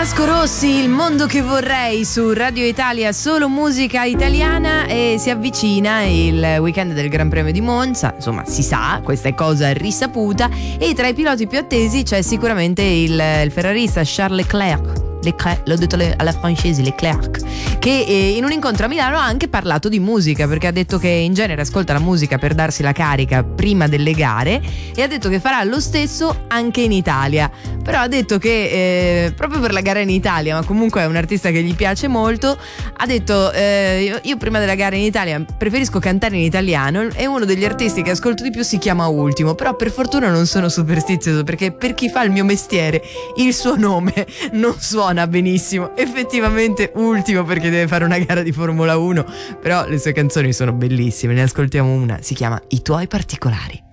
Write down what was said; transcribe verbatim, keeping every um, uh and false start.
Vasco Rossi, Il mondo che vorrei, su Radio Italia, solo musica italiana. E si avvicina il weekend del Gran Premio di Monza, insomma si sa, questa è cosa risaputa, e tra i piloti più attesi c'è sicuramente il, il ferrarista Charles Leclerc. Leclerc, l'ho detto le, alla francese, Leclerc, che eh, in un incontro a Milano ha anche parlato di musica, perché ha detto che in genere ascolta la musica per darsi la carica prima delle gare, e ha detto che farà lo stesso anche in Italia. Però ha detto che eh, proprio per la gara in Italia, ma comunque è un artista che gli piace molto, ha detto eh, io, io prima della gara in Italia preferisco cantare in italiano, e uno degli artisti che ascolto di più si chiama Ultimo, però per fortuna non sono superstizioso, perché per chi fa il mio mestiere il suo nome non suona benissimo. Effettivamente Ultimo, perché deve fare una gara di Formula uno, però le sue canzoni sono bellissime, ne ascoltiamo una, si chiama I tuoi particolari.